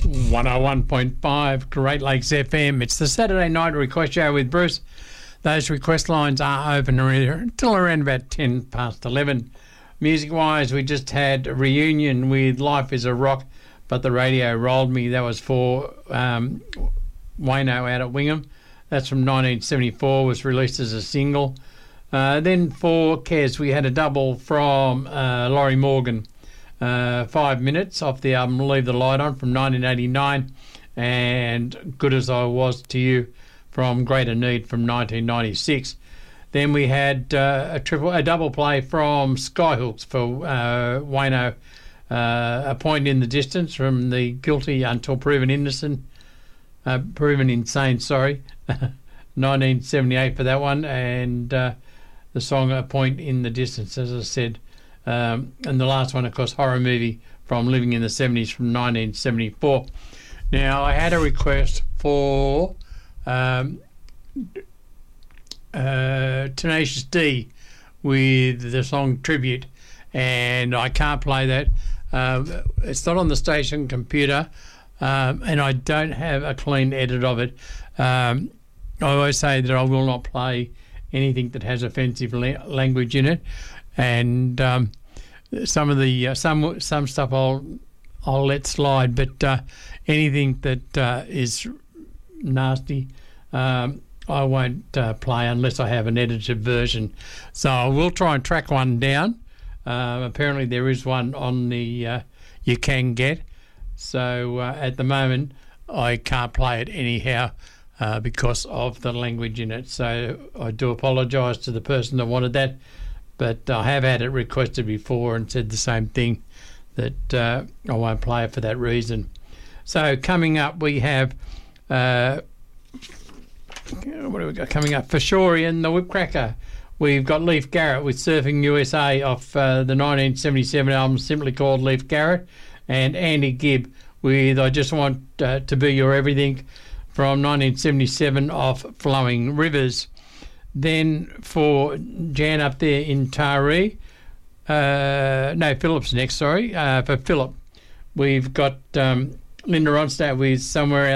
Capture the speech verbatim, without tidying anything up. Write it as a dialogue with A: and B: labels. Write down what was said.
A: one oh one point five Great Lakes F M. It's the Saturday night request show with Bruce. Those request lines are open until around about ten past eleven. Music-wise, we just had a reunion with Life is a Rock, but the radio rolled me. That was for um, Wayno out at Wingham. That's from nineteen seventy-four, was released as a single. Uh, then for Kez, we had a double from uh, Laurie Morgan. Uh, five minutes off the album Leave the Light On from nineteen eighty-nine, and Good As I Was to You from Greater Need from nineteen ninety-six. Then we had uh, a triple, a double play from Skyhooks for uh, Wayno, uh, A Point in the Distance from the Guilty Until Proven Innocent, uh, Proven Insane, sorry, nineteen seventy-eight for that one, and uh, the song A Point in the Distance, as I said. Um, and the last one, of course, Horror Movie from Living in the seventies from nineteen seventy-four. Now, I had a request for um, uh, Tenacious D with the song Tribute, and I can't play that. Uh, it's not on the station computer, um, and I don't have a clean edit of it. Um, I always say that I will not play anything that has offensive la- language in it. And um, some of the uh, some some stuff I'll I'll let slide, but uh, anything that uh, is nasty, um, I won't uh, play unless I have an edited version. So I will try and track one down. Uh, apparently there is one on the uh, you can get. So uh, at the moment I can't play it anyhow uh, because of the language in it. So I do apologise to the person that wanted that. But I have had it requested before and said the same thing, that uh, I won't play it for that reason. So coming up, we have, uh, what do we got coming up? For Shorey and the Whipcracker. We've got Leif Garrett with Surfing U S A off uh, the nineteen seventy-seven album simply called Leif Garrett, and Andy Gibb with I Just Want uh, to Be Your Everything from nineteen seventy-seven off Flowing Rivers. Then for Jan up there in Taree, uh, no, Philip's next, sorry. Uh, for Philip, we've got um, Linda Ronstadt with Somewhere Out